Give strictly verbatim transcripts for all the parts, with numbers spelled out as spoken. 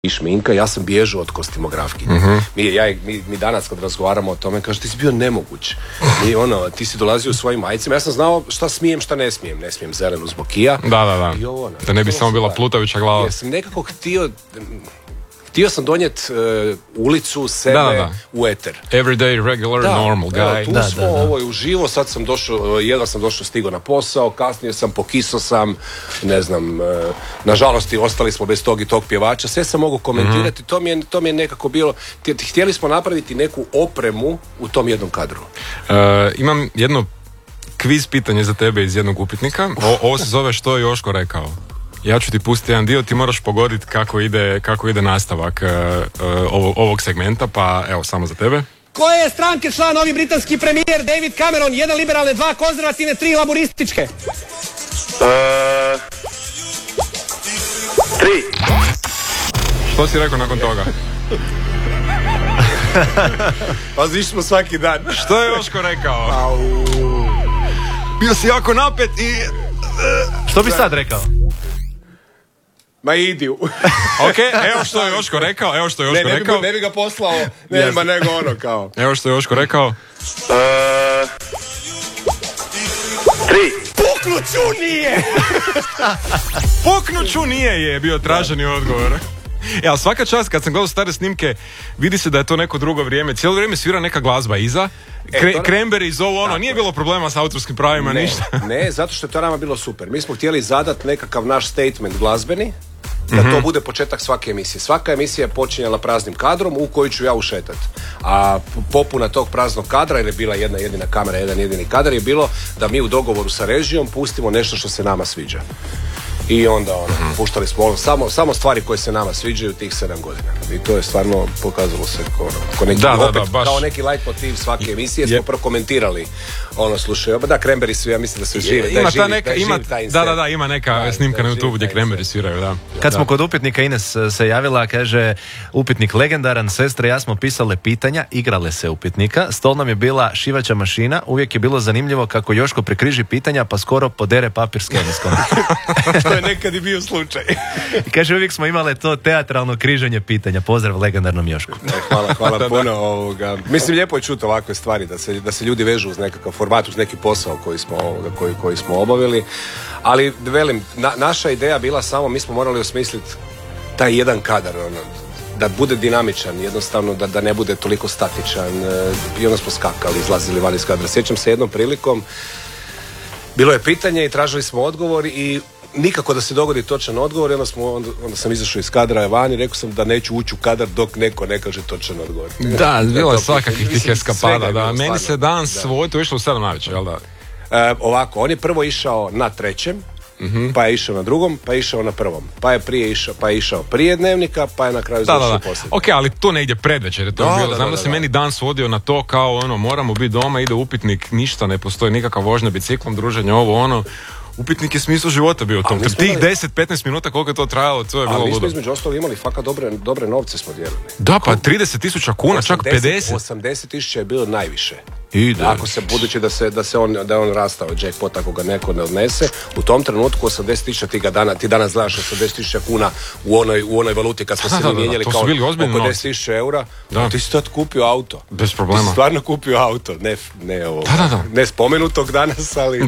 i šminka, ja sam bježao od kostimografkinje. Uh-huh. Mi, ja, mi, mi danas kad razgovaramo o tome, kaže, ti si bio nemoguć. Mi, ono, ti si dolazio u svojim majicima, ja sam znao šta smijem, šta ne smijem. Ne smijem zelenu zbog kija. Da, da, da. I ovo, ono, da ne bi samo bila plutavića glava. Ja sam nekako htio... Htio sam donijeti uh, ulicu, sebe da, da, da. u eter. Everyday, regular, da, normal guy. Evo, tu da, smo, da, da. ovo je uživo, sad sam došao, jedva sam došao, stigo na posao, kasnije sam, pokisao sam, ne znam, uh, nažalost ostali smo bez tog i tog pjevača, sve sam mogu komentirati, mm-hmm. to, mi je, to mi je nekako bilo, htjeli smo napraviti neku opremu u tom jednom kadru. Uh, imam jedno kviz pitanje za tebe iz jednog upitnika, o, ovo se zove Što je Joško rekao. Ja ću ti pustiti jedan dio, ti moraš pogoditi kako ide, kako ide nastavak uh, uh, ovog, ovog segmenta, pa evo samo za tebe. Koje je stranke član novi britanski premijer David Cameron? Jedan liberalne, dva konzervativne, tri laborističke. Uh, tri. Što si rekao nakon toga? Pa ziš smo svaki dan. Što je Joško rekao? Au. Bio si jako napet i... Što bi sad rekao? Ma idi. Ok, evo što je Joško rekao, evo što je Joško ne, ne rekao. Bi, ne bi ga poslao, nema nego ono kao. Evo što je Joško rekao. Uh, tri. Puknuću nije! Puknuću nije je bio traženi odgovor. E, ali svaka čast, kad sam gledao stare snimke, vidi se da je to neko drugo vrijeme. Cijelo vrijeme svira neka glazba iza. Kre, e, Kremberi iz ovo ono, nije bilo problema s autorskim pravima, ne, ništa. Ne, zato što je to nama bilo super. Mi smo htjeli zadat nekakav naš statement glazbeni, da mm-hmm. to bude početak svake emisije. Svaka emisija je počinjala praznim kadrom u koji ću ja ušetat. A popuna tog praznog kadra, jer je bila jedna jedina kamera, jedan jedini kadar, je bilo da mi u dogovoru sa režijom pustimo nešto što se nama sviđa. I onda ono, mm-hmm. puštali smo ono, samo, samo stvari koje se nama sviđaju tih sedam godina. I to je stvarno pokazalo se kao, ono, kao neki, da, opet, da, da, baš. Kao neki leitmotiv svake emisije smo prokomentirali. Ono, slušaju, da, Kremberi su, ja mislim da su živi, da je živi, neka, da je ima, živi taj da, da, da, ima neka da, snimka na YouTube gdje Kremberi sviraju, da. Kad da. smo kod upitnika, Ines se javila, kaže, upitnik legendaran, sestre ja smo pisale pitanja, igrale se upitnika, stol nam je bila šivaća mašina, uvijek je bilo zanimljivo kako Joško prekriži pitanja pa skoro podere papir s kemijskom. To je nekad i bio slučaj. I kaže, uvijek smo imale to teatralno križanje pitanja. Pozdrav legendarnom Jošku. Hvala, hvala puno. Ovoga. Mislim, lijepo je čuti ovakve stvari, da se, da se ljudi vežu uz nekakav format, uz neki posao koji smo, ovoga, koji, koji smo obavili. Ali, velim, na, naša ideja bila samo, mi smo morali osmisliti taj jedan kadar, ono, da bude dinamičan, jednostavno da, da ne bude toliko statičan. I onda smo skakali, izlazili van iz kadra. Sjećam se jednom prilikom, bilo je pitanje i tražili smo odgovor i nikako da se dogodi točan odgovor, onda, smo, onda, onda sam izašao iz kadra van i rekao sam da neću ući u kadar dok neko ne kaže točan odgovor. Da, bilo je svakakvih tih eskapada, da. Meni se dan svoj, to je išlo u sedam navečer, jel da? E, ovako, on je prvo išao na trećem, mm-hmm. pa je išao na drugom, pa je išao na prvom. Pa je prije išao, pa je išao prije dnevnika, pa je na kraju završio da, da, da. posljednji. Ok, ali to ne ide predvečer, je to da, bilo. Da, Znam da, da, da se da. meni dan svodio na to kao ono, moramo biti doma, ide upitnik, ništa ne postoji, nikakav vožnja biciklom, druženje, ovo ono. Upitnik je smisao života bio u tom. Tih imali... deset do petnaest minuta koliko je to trajalo, to je bilo ludo. Ali mi smo između ostalog imali fakat dobre, dobre novce smo dijelili. Da, pa trideset tisuća kuna, osamdeset, čak pedeset. osamdeset tisuća je bilo najviše. Ide. Ako se, budući da se, da se on, da je on rastao jackpot ako ga neko ne odnese, u tom trenutku osamdeset tisuća ti, dana, ti danas gledaš osamdeset tisuća kuna u onoj, u onoj valuti kad smo da, se da, mijenjali da, da, kao oko deset tisuća eura, da. Ti si tad kupio auto. Bez problema. Ti si stvarno kupio auto, ne, ne, ovo, da, da, da. ne spomenutog danas, ali...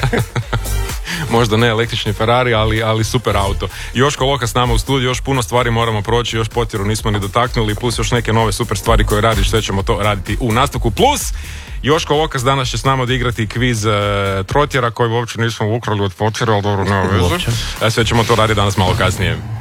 Možda ne električni Ferrari, ali, ali super auto. Joško Loka s nama u studiju, još puno stvari moramo proći, još potjeru nismo ni dotaknuli, plus još neke nove super stvari koje radiš, sve ćemo to raditi u nastavku. Plus, Joško Lokas danas će s nama odigrati kviz e, Trotjera koji uopće nismo ukrali od Potjera, ali dobro, nema veze. Sve ćemo to raditi danas malo kasnije.